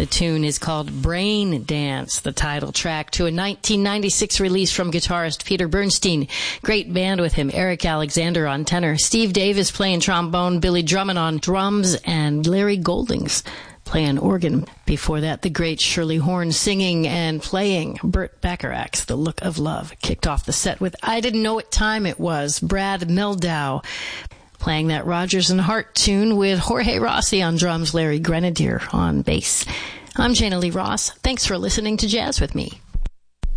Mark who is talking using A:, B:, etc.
A: tune is called Brain Dance, the title track to a 1996 release from guitarist Peter Bernstein. Great band with him. Eric Alexander on tenor, Steve Davis playing trombone, Billy Drummond on drums, and Larry Goldings playing organ. Before that, the great Shirley Horn singing and playing. Burt Bacharach's The Look of Love kicked off the set with I Didn't Know What Time It Was. Brad Mehldau playing that Rodgers and Hart tune with Jorge Rossi on drums, Larry Grenadier on bass. I'm Jana Lee Ross. Thanks for listening to Jazz with Me.